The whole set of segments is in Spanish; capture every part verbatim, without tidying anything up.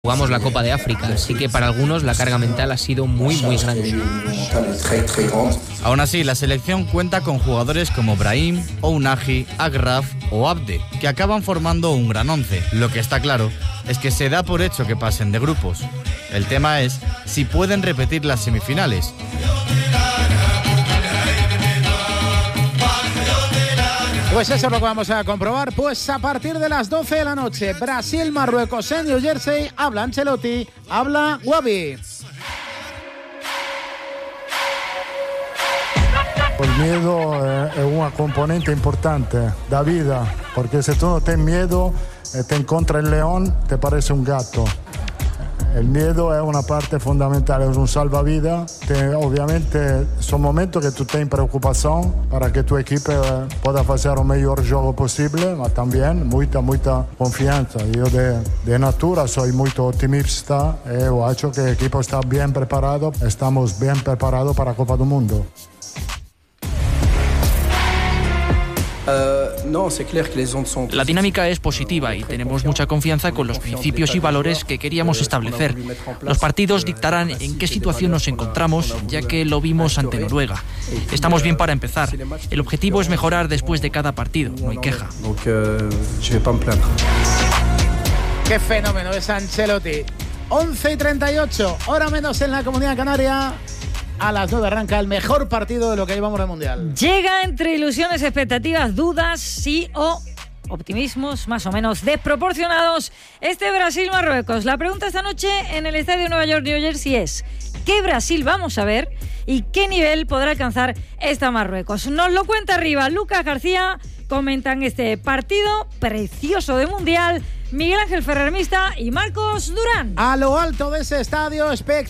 Jugamos la Copa de África, así que para algunos la carga mental ha sido muy, muy grande. Aún así, la selección cuenta con jugadores como Brahim, Ounahi, Agraf o Abde, que acaban formando un gran once. Lo que está claro es que se da por hecho que pasen de grupos. El tema es si pueden repetir las semifinales. Pues eso es lo que vamos a comprobar. Pues a partir de las doce de la noche, Brasil-Marruecos en New Jersey. Habla Ancelotti, habla Wabi. El miedo es una componente importante da vida, porque si tú no tienes miedo, te encuentra el león, te parece un gato. El miedo es una parte fundamental, es un salvavidas. Te, obviamente son momentos que tú tienes preocupación para que tu equipo pueda hacer el mejor juego posible, pero también mucha, mucha confianza. Yo de, de natura soy muy optimista y he hecho que el equipo está bien preparado, estamos bien preparados para la Copa del Mundo. La dinámica es positiva y tenemos mucha confianza con los principios y valores que queríamos establecer. Los partidos dictarán en qué situación nos encontramos, ya que lo vimos ante Noruega. Estamos bien para empezar. El objetivo es mejorar después de cada partido, no hay queja. Qué fenómeno es Ancelotti. once y treinta y ocho, hora menos en la Comunidad Canaria. A las nueve arranca el mejor partido de lo que llevamos del Mundial. Llega entre ilusiones, expectativas, dudas, sí o optimismos más o menos desproporcionados este Brasil-Marruecos. La pregunta esta noche en el Estadio Nueva York New Jersey es: ¿qué Brasil vamos a ver y qué nivel podrá alcanzar esta Marruecos? Nos lo cuenta arriba Lucas García. Comentan este partido precioso de Mundial Miguel Ángel Ferrer-Mista y Marcos Durán. A lo alto de ese estadio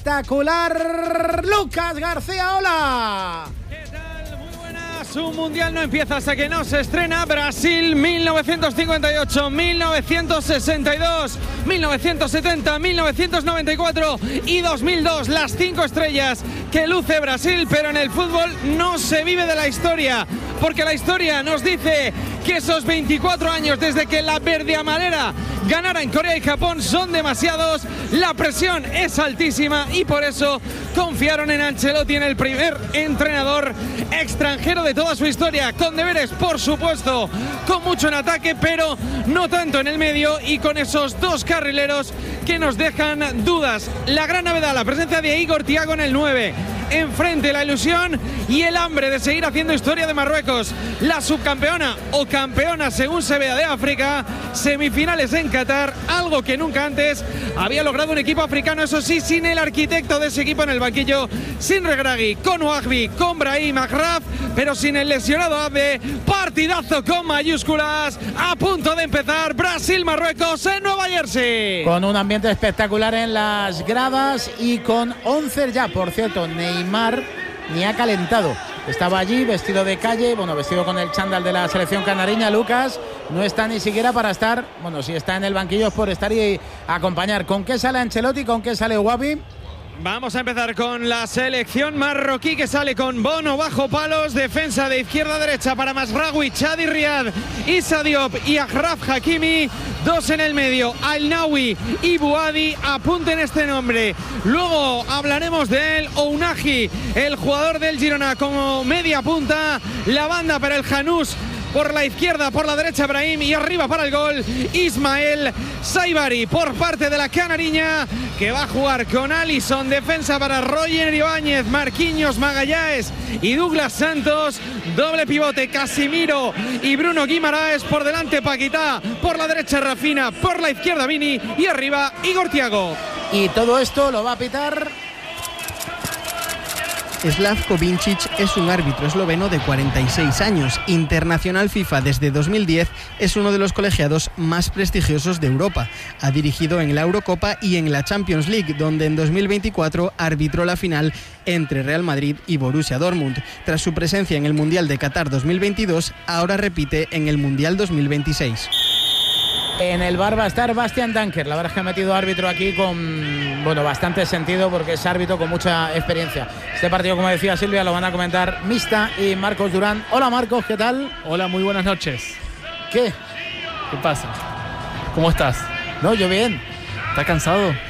espectacular, Lucas García, hola. ¿Qué tal? Muy buenas. Un mundial no empieza hasta que no se estrena. Brasil mil novecientos cincuenta y ocho, mil novecientos sesenta y dos, mil novecientos setenta, mil novecientos noventa y cuatro y dos mil dos. Las cinco estrellas que luce Brasil, pero en el fútbol no se vive de la historia, porque la historia nos dice que esos veinticuatro años desde que la verde amarela ganara en Corea y Japón son demasiados, la presión es altísima y por eso confiaron en Ancelotti, en el primer entrenador extranjero de toda su historia, con deberes por supuesto, con mucho en ataque pero no tanto en el medio y con esos dos carrileros que nos dejan dudas. La gran novedad, la presencia de Igor Thiago en el nueve. Enfrente la ilusión y el hambre de seguir haciendo historia de Marruecos, la subcampeona o campeona según se vea de África, semifinales en Qatar, algo que nunca antes había logrado un equipo africano, eso sí, sin el arquitecto de ese equipo en el banquillo, sin Regragui, con Ounahi, con Brahim, Agraf, pero sin el lesionado Abde. Partidazo con mayúsculas, a punto de empezar Brasil-Marruecos en Nueva Jersey. Con un ambiente espectacular en las gradas y con once ya, por cierto, Neymar ni ha calentado. Estaba allí vestido de calle, bueno, vestido con el chándal de la selección canariña. Lucas no está ni siquiera para estar, bueno, si está en el banquillo es por estar y acompañar. ¿Con qué sale Ancelotti? ¿Con qué sale Wabi? Vamos a empezar con la selección marroquí, que sale con Bono bajo palos, defensa de izquierda a derecha para Mazraoui, Chadi Riad, Issa Diop y Achraf Hakimi, dos en el medio, Al-Nawi y Bouadi. Apunten este nombre, luego hablaremos de él. Ounahi, el jugador del Girona, como media punta, la banda para el Janús por la izquierda, por la derecha Brahim y arriba para el gol Ismael Saibari por parte de la canariña, que va a jugar con Alisson, defensa para Roger Ibáñez, Marquinhos, Magallanes y Douglas Santos, doble pivote Casimiro y Bruno Guimaraes, por delante Paquetá, por la derecha Rafina, por la izquierda Vini y arriba Igor Thiago. Y todo esto lo va a pitar Slavko Vincic. Es un árbitro esloveno de cuarenta y seis años, internacional FIFA desde dos mil diez, es uno de los colegiados más prestigiosos de Europa. Ha dirigido en la Eurocopa y en la Champions League, donde en dos mil veinticuatro arbitró la final entre Real Madrid y Borussia Dortmund. Tras su presencia en el Mundial de Qatar dos mil veintidós, ahora repite en el Mundial dos mil veintiséis. En el bar va a estar Bastian Danker. La verdad es que ha metido árbitro aquí con, bueno, bastante sentido, porque es árbitro con mucha experiencia. Este partido, como decía Silvia, lo van a comentar Mista y Marcos Durán. Hola Marcos, ¿qué tal? Hola, muy buenas noches. ¿Qué? ¿Qué pasa? ¿Cómo estás? No, yo bien. ¿Está cansado?